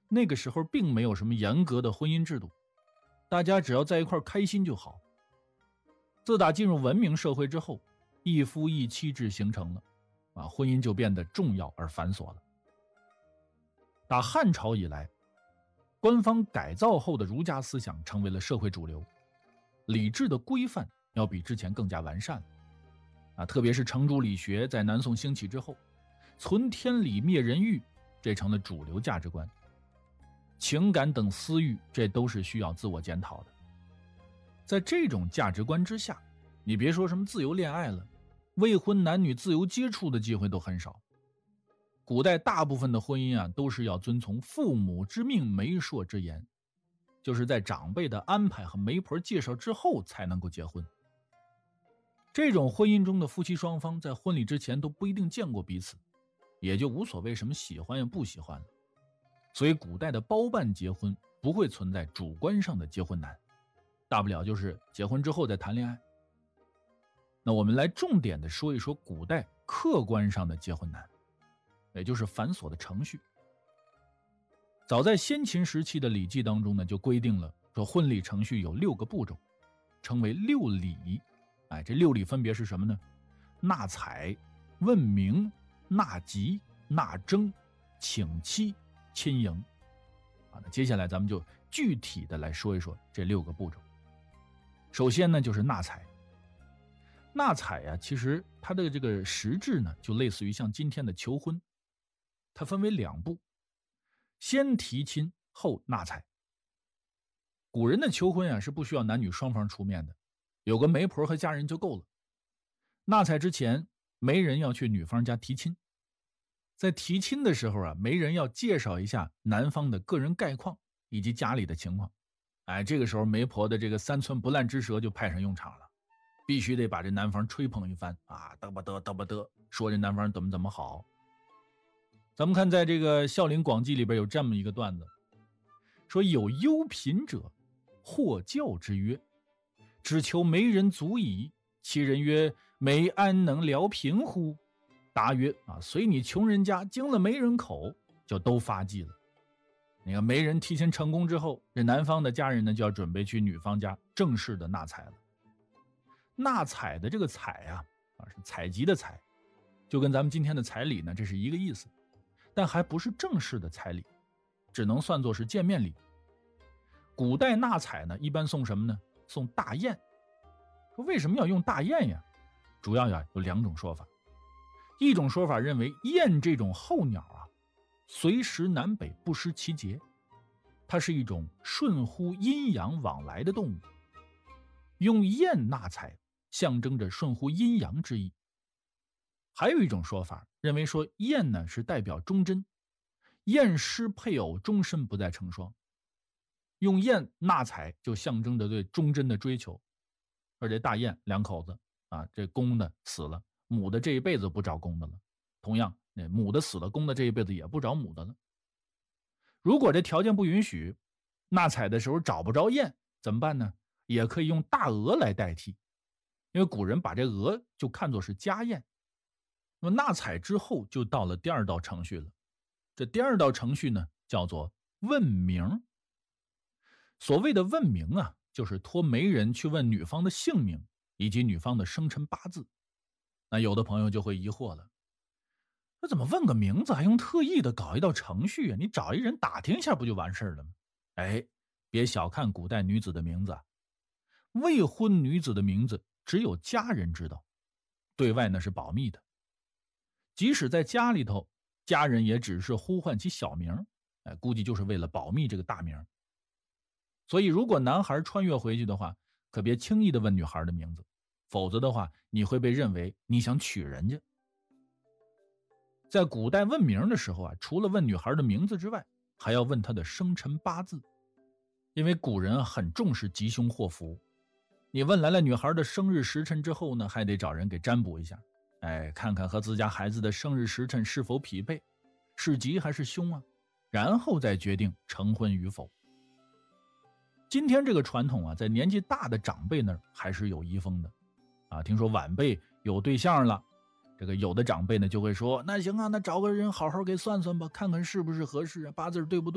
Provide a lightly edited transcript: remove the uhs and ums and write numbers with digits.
那个时候并没有什么严格的婚姻制度，大家只要在一块开心就好。自打进入文明社会之后，一夫一妻制形成了，婚姻就变得重要而繁琐了。打汉朝以来，官方改造后的儒家思想成为了社会主流，礼制的规范要比之前更加完善了。特别是程朱理学在南宋兴起之后，存天理灭人欲，这成了主流价值观。情感等私欲，这都是需要自我检讨的。在这种价值观之下，你别说什么自由恋爱了，未婚男女自由接触的机会都很少。古代大部分的婚姻都是要遵从父母之命媒妁之言，就是在长辈的安排和媒婆介绍之后才能够结婚。这种婚姻中的夫妻双方在婚礼之前都不一定见过彼此，也就无所谓什么喜欢呀不喜欢了。所以古代的包办结婚不会存在主观上的结婚难，大不了就是结婚之后再谈恋爱。那我们来重点的说一说古代客观上的结婚难，也就是繁琐的程序。早在先秦时期的《礼记》当中呢，就规定了说婚礼程序有6个步骤，称为6礼。这6礼分别是什么呢？纳采、问名、纳吉、纳征、请妻、亲迎。那接下来咱们就具体的来说一说这6个步骤。首先呢，就是纳采。纳采其实它的这个实质呢，就类似于像今天的求婚，它分为2步，先提亲后纳采。古人的求婚是不需要男女双方出面的，有个媒婆和家人就够了。纳采之前，媒人要去女方家提亲，在提亲的时候媒人要介绍一下男方的个人概况以及家里的情况。这个时候媒婆的这个3寸不烂之舌就派上用场了，必须得把这男方吹捧一番嘚吧嘚，说这男方怎么好。咱们看在这个《孝陵广记》里边有这么一个段子，说有忧贫者或教之曰，只求媒人足矣。其人曰，媒安能聊贫乎？答曰，随你穷人家经了媒人口，就都发迹了。那个媒人提亲成功之后，这男方的家人呢就要准备去女方家正式的纳采了。纳采的这个采是采集的采，就跟咱们今天的彩礼呢这是一个意思，但还不是正式的彩礼，只能算作是见面礼。古代纳采呢一般送什么呢？送大雁。说为什么要用大雁呀？主要有2种说法。一种说法认为雁这种候鸟随时南北不失其节，它是一种顺乎阴阳往来的动物，用雁纳采象征着顺乎阴阳之意。还有一种说法认为说雁呢是代表忠贞，雁失配偶终身不再成双，用雁纳采就象征着对忠贞的追求。而这大雁2口子这公的死了，母的这一辈子不找公的了，同样母的死了，公的这一辈子也不找母的了。如果这条件不允许，纳采的时候找不着雁怎么办呢？也可以用大鹅来代替，因为古人把这鹅就看作是家宴。那么纳采之后就到了第2道程序了，这第2道程序呢叫做问名。所谓的问名就是托媒人去问女方的姓名以及女方的生辰八字。那有的朋友就会疑惑了，那怎么问个名字还用特意的搞一道程序你找一人打听一下不就完事了吗？别小看古代女子的名字未婚女子的名字只有家人知道，对外呢是保密的。即使在家里头，家人也只是呼唤其小名，估计就是为了保密这个大名。所以如果男孩穿越回去的话，可别轻易的问女孩的名字，否则的话你会被认为你想娶人家。在古代问名的时候除了问女孩的名字之外，还要问她的生辰八字，因为古人很重视吉凶祸福。你问来了女孩的生日时辰之后呢，还得找人给占卜一下，看看和自家孩子的生日时辰是否匹配，是吉还是凶然后再决定成婚与否。今天这个传统在年纪大的长辈那儿还是有遗风的听说晚辈有对象了，这个有的长辈呢就会说，那行那找个人好好给算算吧，看看是不是合适八字对不对。